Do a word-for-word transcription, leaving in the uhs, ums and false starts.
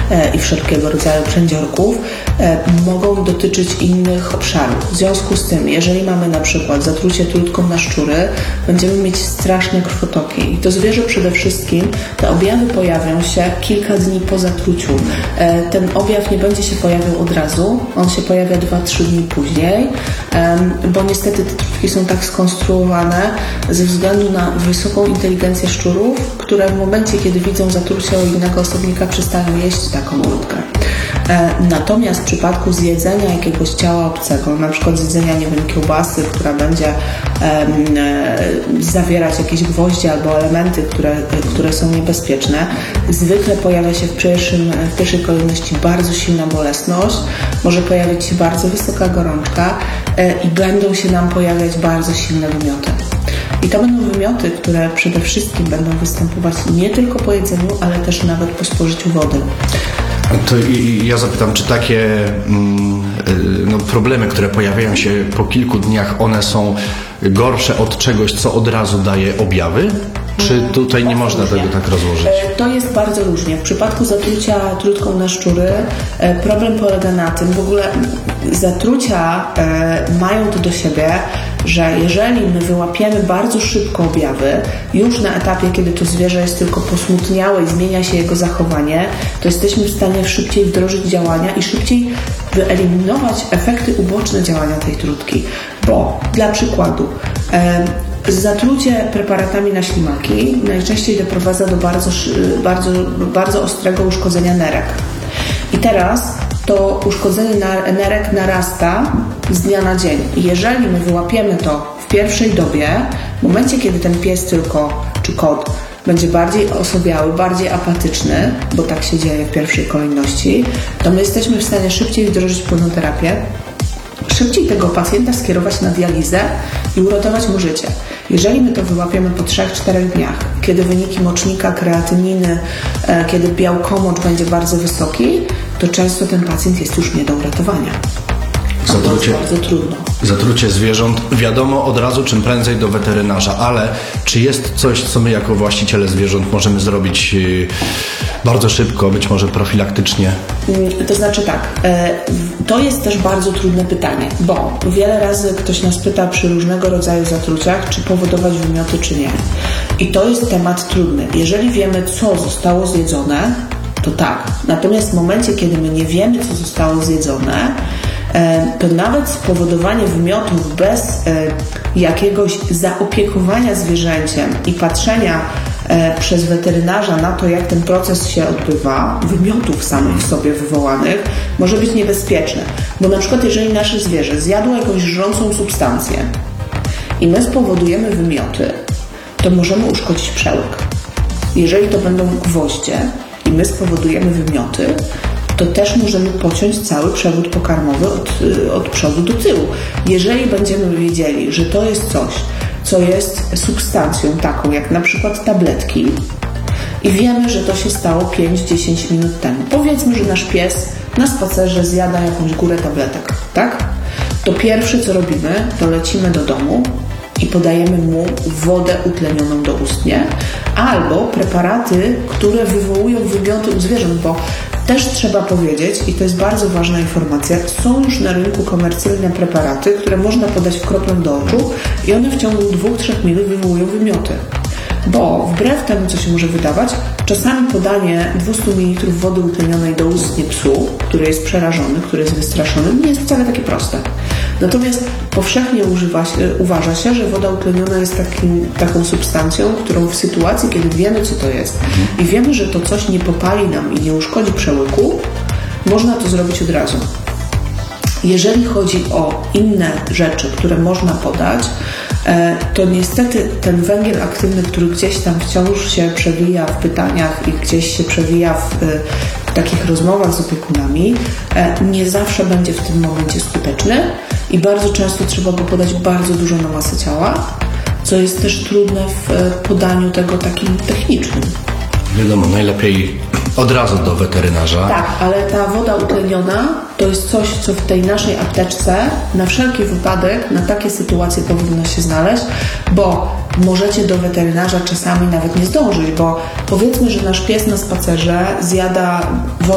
i wszelkiego rodzaju przędziorków mogą dotyczyć innych obszarów. W związku z tym, jeżeli mamy na przykład zatrucie trutką na szczury, będziemy mieć straszne krwotoki. I to zwierzę przede wszystkim, te objawy pojawią się kilka dni po zatruciu. Ten objaw nie będzie się pojawiał od razu, on się pojawia dwa trzy dni później, bo niestety te trutki są tak skonstruowane ze względu na wysoką inteligencję szczurów, które w momencie, kiedy widzą zatrucie u innego osobnika, przestają jeść taką łódkę. Natomiast w przypadku zjedzenia jakiegoś ciała obcego, na przykład zjedzenia, nie wiem, kiełbasy, która będzie um, zawierać jakieś gwoździe albo elementy, które, które są niebezpieczne, zwykle pojawia się w, pierwszym, w pierwszej kolejności bardzo silna bolesność, może pojawić się bardzo wysoka gorączka e, i będą się nam pojawiać bardzo silne wymioty. I to będą wymioty, które przede wszystkim będą występować nie tylko po jedzeniu, ale też nawet po spożyciu wody. To ja zapytam, czy takie mm, no, problemy, które pojawiają się po kilku dniach, one są gorsze od czegoś, co od razu daje objawy? Czy tutaj nie można różnie tego tak rozłożyć? To jest bardzo różnie. W przypadku zatrucia trutką na szczury problem polega na tym, w ogóle zatrucia mają to do siebie, że jeżeli my wyłapiemy bardzo szybko objawy, już na etapie, kiedy to zwierzę jest tylko posmutniałe i zmienia się jego zachowanie, to jesteśmy w stanie szybciej wdrożyć działania i szybciej wyeliminować efekty uboczne działania tej trutki. Bo dla przykładu zatrucie preparatami na ślimaki najczęściej doprowadza do bardzo, bardzo, bardzo ostrego uszkodzenia nerek. I teraz to uszkodzenie nerek narasta z dnia na dzień. I jeżeli my wyłapiemy to w pierwszej dobie, w momencie, kiedy ten pies tylko, czy kot, będzie bardziej osobiały, bardziej apatyczny, bo tak się dzieje w pierwszej kolejności, to my jesteśmy w stanie szybciej wdrożyć płynoterapię, szybciej tego pacjenta skierować na dializę i uratować mu życie. Jeżeli my to wyłapiemy po trzech czterech dniach, kiedy wyniki mocznika, kreatyniny, e, kiedy białkomocz będzie bardzo wysoki, to często ten pacjent jest już nie do uratowania. Zatrucie, to jest bardzo trudno. Zatrucie zwierząt, wiadomo od razu, czym prędzej do weterynarza, ale czy jest coś, co my jako właściciele zwierząt możemy zrobić yy, bardzo szybko, być może profilaktycznie? To znaczy tak, to jest też bardzo trudne pytanie, bo wiele razy ktoś nas pyta przy różnego rodzaju zatruciach, czy powodować wymioty, czy nie. I to jest temat trudny. Jeżeli wiemy, co zostało zjedzone, to tak. Natomiast w momencie, kiedy my nie wiemy, co zostało zjedzone, to nawet spowodowanie wymiotów bez jakiegoś zaopiekowania zwierzęciem i patrzenia przez weterynarza na to, jak ten proces się odbywa, wymiotów samych w sobie wywołanych, może być niebezpieczne. Bo na przykład jeżeli nasze zwierzę zjadło jakąś żrącą substancję i my spowodujemy wymioty, to możemy uszkodzić przełyk. Jeżeli to będą gwoździe i my spowodujemy wymioty, to też możemy pociąć cały przewód pokarmowy od, od przodu do tyłu. Jeżeli będziemy wiedzieli, że to jest coś, co jest substancją taką, jak na przykład tabletki i wiemy, że to się stało pięć do dziesięciu minut temu. Powiedzmy, że nasz pies na spacerze zjada jakąś górę tabletek, tak? To pierwsze, co robimy, to lecimy do domu i podajemy mu wodę utlenioną doustnie albo preparaty, które wywołują wymioty u zwierząt, bo też trzeba powiedzieć, i to jest bardzo ważna informacja, są już na rynku komercyjne preparaty, które można podać w kroplę do oczu i one w ciągu dwóch do trzech minut wywołują wymioty. Bo wbrew temu, co się może wydawać, czasami podanie dwieście mililitrów wody utlenionej doustnie psu, który jest przerażony, który jest wystraszony, nie jest wcale takie proste. Natomiast powszechnie używa się, uważa się, że woda utleniona jest takim, taką substancją, którą w sytuacji, kiedy wiemy, co to jest i wiemy, że to coś nie popali nam i nie uszkodzi przełyku, można to zrobić od razu. Jeżeli chodzi o inne rzeczy, które można podać, to niestety ten węgiel aktywny, który gdzieś tam wciąż się przewija w pytaniach i gdzieś się przewija w, w takich rozmowach z opiekunami, nie zawsze będzie w tym momencie skuteczny i bardzo często trzeba go podać bardzo dużo na masę ciała, co jest też trudne w podaniu tego takim technicznym. Wiadomo, najlepiej od razu do weterynarza. Tak, ale ta woda utleniona to jest coś, co w tej naszej apteczce na wszelki wypadek, na takie sytuacje powinno się znaleźć, bo możecie do weterynarza czasami nawet nie zdążyć, bo powiedzmy, że nasz pies na spacerze zjada wodę